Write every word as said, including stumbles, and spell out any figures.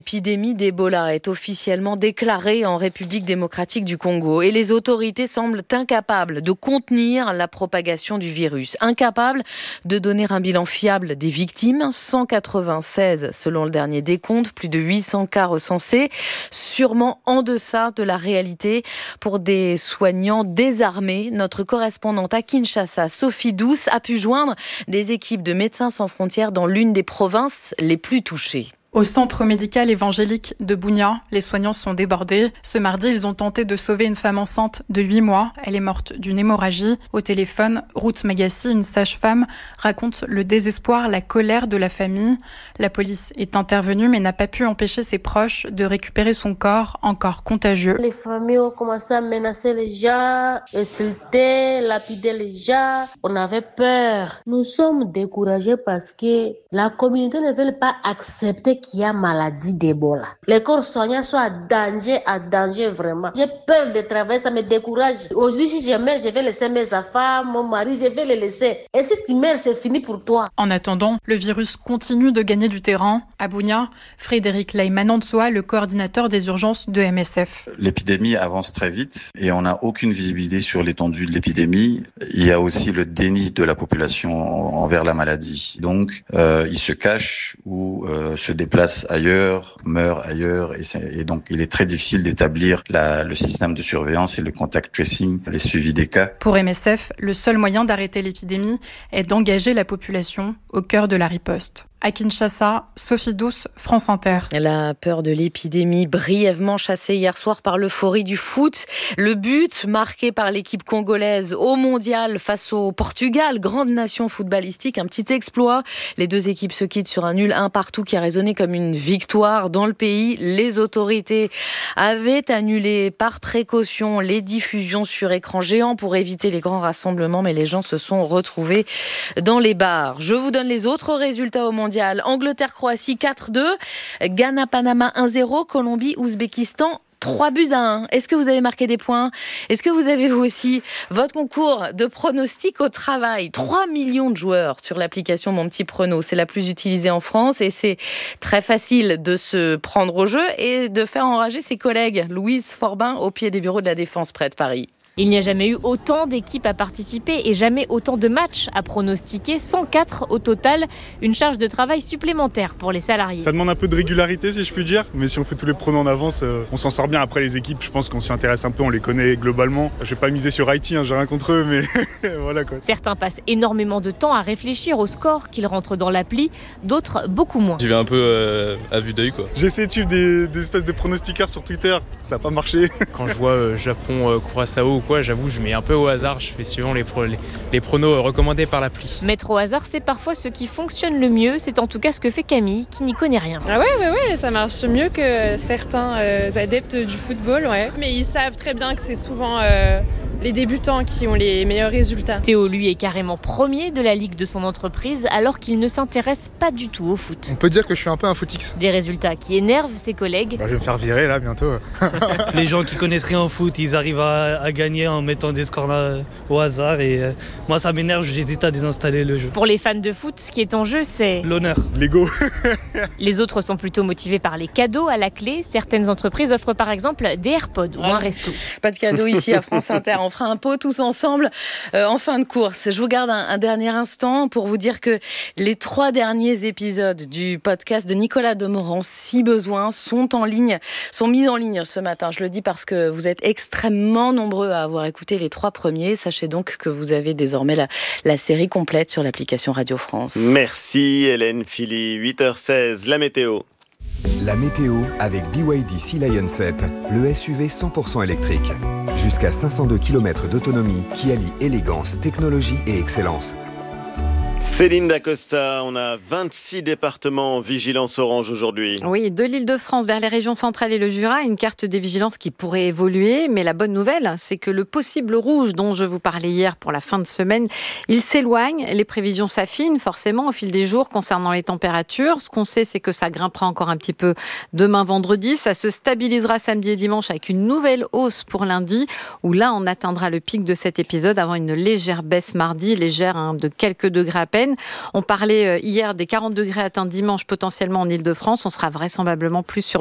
L'épidémie d'Ebola est officiellement déclarée en République démocratique du Congo et les autorités semblent incapables de contenir la propagation du virus, incapables de donner un bilan fiable des victimes, cent quatre-vingt-seize selon le dernier décompte, plus de huit cents cas recensés, sûrement en deçà de la réalité pour des soignants désarmés. Notre correspondante à Kinshasa, Sophie Douce, a pu joindre des équipes de Médecins sans frontières dans l'une des provinces les plus touchées. Au centre médical évangélique de Bunia, les soignants sont débordés. Ce mardi, ils ont tenté de sauver une femme enceinte de huit mois. Elle est morte d'une hémorragie. Au téléphone, Ruth Magassi, une sage-femme, raconte le désespoir, la colère de la famille. La police est intervenue mais n'a pas pu empêcher ses proches de récupérer son corps, encore contagieux. Les familles ont commencé à menacer les gens, insulter, lapider les gens. On avait peur. Nous sommes découragés parce que la communauté ne veut pas accepter qu'il y a maladie d'Ebola. Les corps soignants sont à danger, à danger vraiment. J'ai peur de travailler, ça me décourage. Aujourd'hui, si je meurs, je vais laisser mes enfants, mon mari, je vais les laisser. Et si tu meurs, c'est fini pour toi. En attendant, le virus continue de gagner du terrain. À Bunia, Frédéric Laimanantsoa, le coordinateur des urgences de M S F. L'épidémie avance très vite et on n'a aucune visibilité sur l'étendue de l'épidémie. Il y a aussi le déni de la population envers la maladie. Donc, euh, ils se cachent ou euh, se déplacent place ailleurs, meurt ailleurs et, et donc il est très difficile d'établir la, le système de surveillance et le contact tracing, les suivis des cas. Pour M S F, le seul moyen d'arrêter l'épidémie est d'engager la population au cœur de la riposte. À Kinshasa, Sophie Douce, France Inter. La peur de l'épidémie brièvement chassée hier soir par l'euphorie du foot. Le but marqué par l'équipe congolaise au mondial face au Portugal, grande nation footballistique, un petit exploit. Les deux équipes se quittent sur un nul un partout qui a résonné comme une victoire dans le pays. Les autorités avaient annulé par précaution les diffusions sur écran géant pour éviter les grands rassemblements, mais les gens se sont retrouvés dans les bars. Je vous donne les autres résultats au mondial. Angleterre-Croatie quatre deux, Ghana-Panama un zéro, Colombie-Ouzbékistan trois buts à un. Est-ce que vous avez marqué des points ? Est-ce que vous avez vous aussi votre concours de pronostics au travail ? trois millions de joueurs sur l'application Mon Petit Prono. C'est la plus utilisée en France et c'est très facile de se prendre au jeu et de faire enrager ses collègues. Louise Forbin au pied des bureaux de la Défense près de Paris. Il n'y a jamais eu autant d'équipes à participer et jamais autant de matchs à pronostiquer. cent quatre au total, une charge de travail supplémentaire pour les salariés. Ça demande un peu de régularité si je puis dire, mais si on fait tous les pronos en avance, euh, on s'en sort bien. Après les équipes, je pense qu'on s'y intéresse un peu, on les connaît globalement. Je vais pas miser sur Haïti, hein, j'ai rien contre eux, mais voilà quoi. Certains passent énormément de temps à réfléchir au score qu'ils rentrent dans l'appli, d'autres beaucoup moins. J'y vais un peu euh, à vue d'œil quoi. J'ai essayé de suivre des, des espèces de pronostiqueurs sur Twitter, ça n'a pas marché. Quand je vois euh, Japon, euh, Curaçao ou quoi, j'avoue, je mets un peu au hasard, je fais suivant les, pro, les, les pronos recommandés par l'appli. Mettre au hasard, c'est parfois ce qui fonctionne le mieux, c'est en tout cas ce que fait Camille, qui n'y connaît rien. Ah ouais, ouais, ouais, ça marche mieux que certains euh, adeptes du football, ouais. Mais ils savent très bien que c'est souvent euh, les débutants qui ont les meilleurs résultats. Théo, lui, est carrément premier de la ligue de son entreprise, alors qu'il ne s'intéresse pas du tout au foot. On peut dire que je suis un peu un footix. Des résultats qui énervent ses collègues. Bah, je vais me faire virer là bientôt. Les gens qui connaissent rien au foot, ils arrivent à, à gagner en mettant des scores au hasard et euh, moi ça m'énerve, j'hésite à désinstaller le jeu. Pour les fans de foot, ce qui est en jeu, c'est l'honneur. L'ego. Les autres sont plutôt motivés par les cadeaux à la clé. Certaines entreprises offrent par exemple des AirPods ou un resto. Pas de cadeau ici à France Inter. On fera un pot tous ensemble euh, en fin de course. Je vous garde un, un dernier instant pour vous dire que les trois derniers épisodes du podcast de Nicolas Demorand, si besoin, sont en ligne, sont mis en ligne ce matin. Je le dis parce que vous êtes extrêmement nombreux à avoir écouté les trois premiers. Sachez donc que vous avez désormais la, la série complète sur l'application Radio France. Merci Hélène Philly. huit heures seize, la météo. La météo avec B Y D Sea Lion sept, le S U V cent pour cent électrique. Jusqu'à cinq cent deux kilomètres d'autonomie qui allie élégance, technologie et excellence. Céline Dacosta, on a vingt-six départements en vigilance orange aujourd'hui. Oui, de l'Île-de-France vers les régions centrales et le Jura, une carte des vigilances qui pourrait évoluer. Mais la bonne nouvelle, c'est que le possible rouge dont je vous parlais hier pour la fin de semaine, il s'éloigne. Les prévisions s'affinent forcément au fil des jours concernant les températures. Ce qu'on sait, c'est que ça grimpera encore un petit peu demain vendredi. Ça se stabilisera samedi et dimanche avec une nouvelle hausse pour lundi, où là, on atteindra le pic de cet épisode avant une légère baisse mardi, légère hein, de quelques degrés à peine. On parlait hier des quarante degrés atteints dimanche potentiellement en Ile-de-France. On sera vraisemblablement plus sur